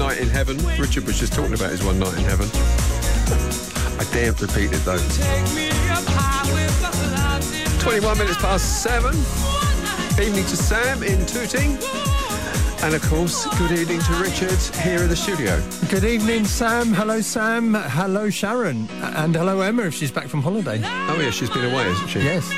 night in heaven. Richard was just talking about his one night in heaven. I daren't repeat it, though. 21 minutes past 7. Evening to Sam in Tooting. And, of course, good evening to Richard here in the studio. Good evening, Sam. Hello, Sam. Hello, Sharon. And hello, Emma, if she's back from holiday. Oh, yeah, she's been away, hasn't she? Yes.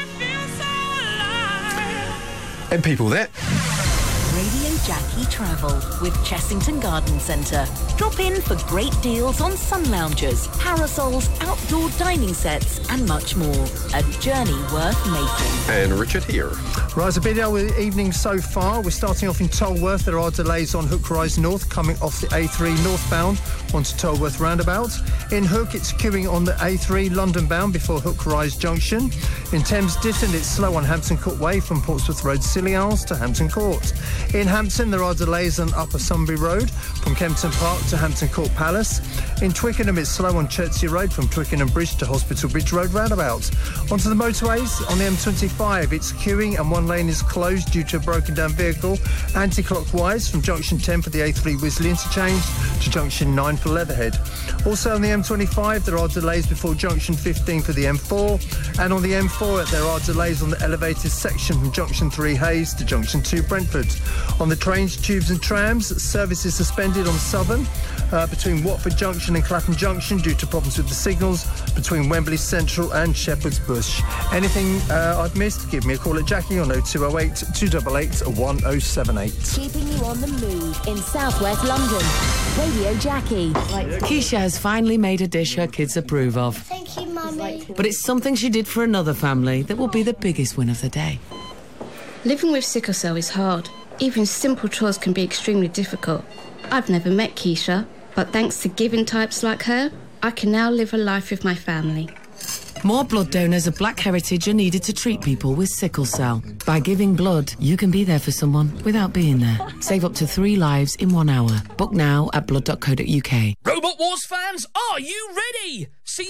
And people there. Radio Jackie Travel with Chessington Garden Centre. Drop in for great deals on sun loungers, parasols, outdoor dining sets and much more. A journey worth making. And Richard here. Right, it's a bit of an evening so far. We're starting off in Tolworth. There are delays on Hook Rise North coming off the A3 northbound onto Tolworth roundabout. In Hook, it's queuing on the A3 London bound before Hook Rise Junction. In Thames Ditton, it's slow on Hampton Court Way from Portsmouth Road Scilly Isles to Hampton Court. In Hampton, there are delays on Upper Sunbury Road from Kempton Park to Hampton Court Palace. In Twickenham, it's slow on Chertsey Road from Twickenham Bridge to Hospital Bridge Road roundabout. Onto the motorways, on the M25, it's queuing and one lane is closed due to a broken down vehicle anti-clockwise from junction 10 for the A3 Wisley interchange to junction 9 for Leatherhead. Also on the M25, there are delays before junction 15 for the M4, and on the M4 there are delays on the elevated section from junction 3 Hayes to junction 2 Brentford. On the trains, tubes and trams, service is suspended on Southern between Watford Junction and Clapham Junction due to problems with the signals between Wembley Central and Shepherd's Bush. Anything I've missed, give me a call at Jackie on 0208 288 1078. Keeping you on the move in southwest London. Radio Jackie. Keisha has finally made a dish her kids approve of. Thank you, Mummy. But it's something she did for another family that will be the biggest win of the day. Living with sickle cell is hard. Even simple chores can be extremely difficult. I've never met Keisha, but thanks to giving types like her, I can now live a life with my family. More blood donors of Black heritage are needed to treat people with sickle cell. By giving blood, you can be there for someone without being there. Save up to 3 lives in 1 hour. Book now at blood.co.uk. Robot Wars fans, are you ready? See